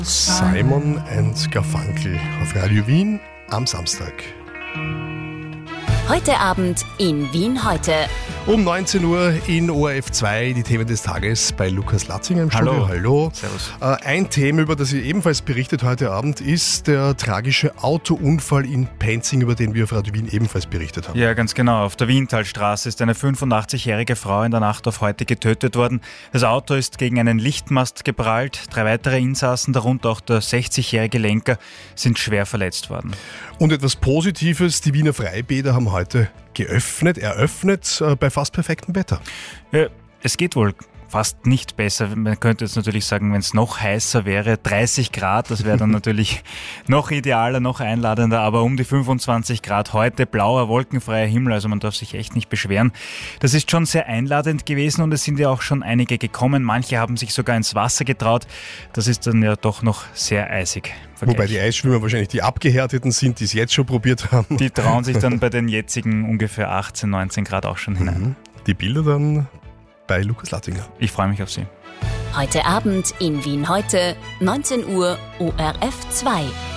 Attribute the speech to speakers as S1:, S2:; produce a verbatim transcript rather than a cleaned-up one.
S1: Simon and Garfunkel auf Radio Wien am Samstag.
S2: Heute Abend in Wien heute.
S1: Um neunzehn Uhr in O R F zwei die Themen des Tages bei Lukas Latzinger im Studio.
S3: Hallo.
S1: Hallo.
S3: Servus.
S1: Ein Thema, über das ihr ebenfalls berichtet heute Abend, ist der tragische Autounfall in Penzing, über den wir auf Radio Wien ebenfalls berichtet haben.
S3: Ja, ganz genau. Auf der Wientalstraße ist eine fünfundachtzig-jährige Frau in der Nacht auf heute getötet worden. Das Auto ist gegen einen Lichtmast geprallt. Drei weitere Insassen, darunter auch der sechzigjährige Lenker, sind schwer verletzt worden.
S1: Und etwas Positives, die Wiener Freibäder haben heute geöffnet, eröffnet, äh, bei fast perfektem Wetter.
S3: Ja, es geht wohl fast nicht besser. Man könnte jetzt natürlich sagen, wenn es noch heißer wäre, dreißig Grad, das wäre dann natürlich noch idealer, noch einladender, aber um die fünfundzwanzig Grad heute, blauer, wolkenfreier Himmel, also man darf sich echt nicht beschweren. Das ist schon sehr einladend gewesen und es sind ja auch schon einige gekommen. Manche haben sich sogar ins Wasser getraut. Das ist dann ja doch noch sehr eisig.
S1: Wobei die Eisschwimmer wahrscheinlich die Abgehärteten sind, die es jetzt schon probiert haben.
S3: Die trauen sich dann bei den jetzigen ungefähr achtzehn, neunzehn Grad auch schon hinein.
S1: Die Bilder dann bei Lukas Latzinger.
S3: Ich freue mich auf Sie.
S2: Heute Abend in Wien heute, neunzehn Uhr O R F zwei.